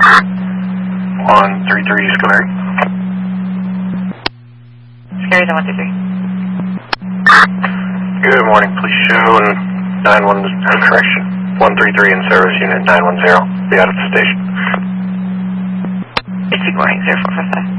133 Scary. Scary's on 133. Good morning, police show and 133 in service, unit 910. Be out at the station. Good morning, 0455.